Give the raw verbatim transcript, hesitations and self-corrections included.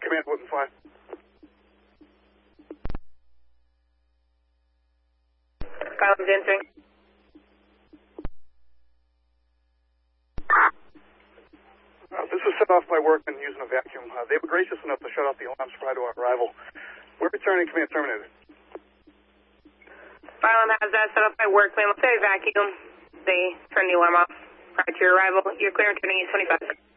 Command, Woodland five. Kylan's entering. Uh, this was set off by workmen using a vacuum. Uh, they were gracious enough to shut off the alarms prior to our arrival. We're returning, Command terminated. Kylan has that set up by workmen. Let's say vacuum. They turn the alarm off prior to your arrival. You're clear, turning east twenty-five.